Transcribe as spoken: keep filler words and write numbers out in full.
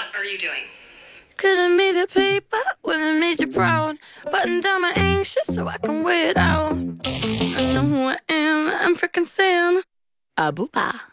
What are you doing? Couldn't be the paper, wouldn't made you proud. Button down my anxious so I can wear it out. I know who I am, I'm freaking Sam. Abuba.